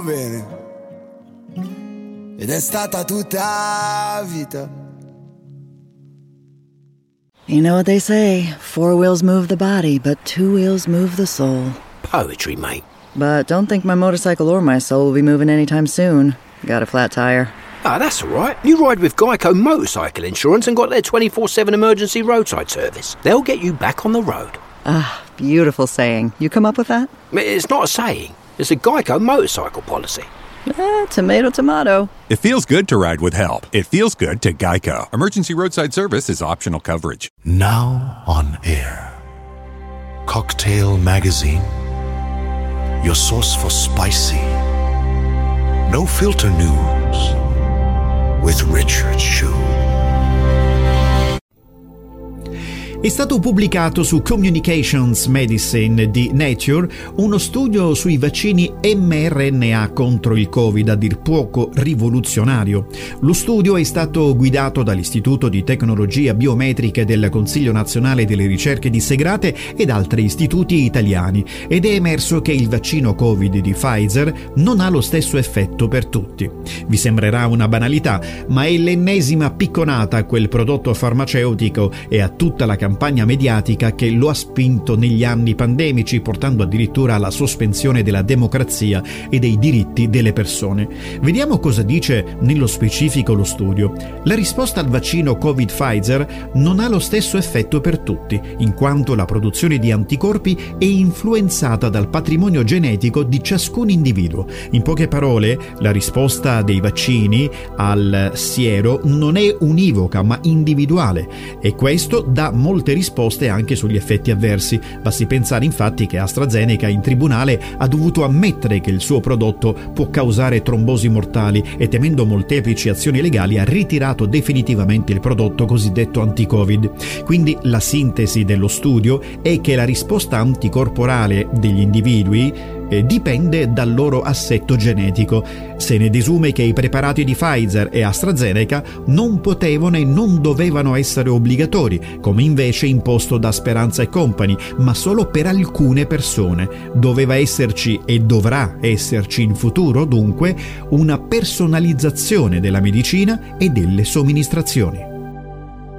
bene. Ed è stata tutta vita. You know what they say, 4 wheels move the body, but 2 wheels move the soul. Poetry, mate. But don't think my motorcycle or my soul will be moving anytime soon. Got a flat tire. Ah, that's all right. You ride with Geico Motorcycle Insurance and got their 24/7 emergency roadside service. They'll get you back on the road. Ah, beautiful saying. You come up with that? It's not a saying. It's a Geico motorcycle policy. Tomato, tomato. It feels good to ride with help. It feels good to Geico. Emergency roadside service is optional coverage. Now on air. Cocktail Magazine. Your source for spicy, no filter news with Richard Shue. È stato pubblicato su Communications Medicine di Nature uno studio sui vaccini mRNA contro il Covid, a dir poco rivoluzionario. Lo studio è stato guidato dall'Istituto di Tecnologia Biometriche del Consiglio Nazionale delle Ricerche di Segrate ed altri istituti italiani, ed è emerso che il vaccino Covid di Pfizer non ha lo stesso effetto per tutti. Vi sembrerà una banalità, ma è l'ennesima picconata a quel prodotto farmaceutico e a tutta la campagna mediatica che lo ha spinto negli anni pandemici, portando addirittura alla sospensione della democrazia e dei diritti delle persone. Vediamo cosa dice nello specifico lo studio. La risposta al vaccino Covid Pfizer non ha lo stesso effetto per tutti, in quanto la produzione di anticorpi è influenzata dal patrimonio genetico di ciascun individuo. In poche parole, la risposta dei vaccini al siero non è univoca ma individuale, e questo dà molte risposte anche sugli effetti avversi. Basti pensare infatti che AstraZeneca in tribunale ha dovuto ammettere che il suo prodotto può causare trombosi mortali e, temendo molteplici azioni legali, ha ritirato definitivamente il prodotto cosiddetto anti-Covid. Quindi la sintesi dello studio è che la risposta anticorporale degli individui dipende dal loro assetto genetico. Se ne desume che i preparati di Pfizer e AstraZeneca non potevano e non dovevano essere obbligatori, come invece imposto da Speranza Company, ma solo per alcune persone. Doveva esserci e dovrà esserci in futuro, dunque, una personalizzazione della medicina e delle somministrazioni.